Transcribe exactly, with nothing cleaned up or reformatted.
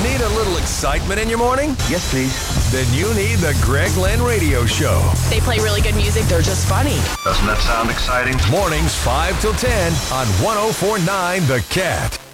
Need a little excitement in your morning? Yes, please. Then you need the Greg Lynn Radio Show. They play really good music. They're just funny. Doesn't that sound exciting? Mornings five till ten on one oh four point nine The Cat.